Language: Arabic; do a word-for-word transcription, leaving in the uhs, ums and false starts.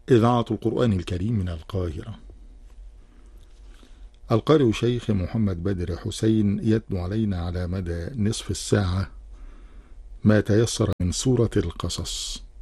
إذاعة القرآن الكريم من القاهرة. القارئ شيخ محمد بدر حسين يتلو علينا على مدى نصف الساعة ما تيسر من سورة القصص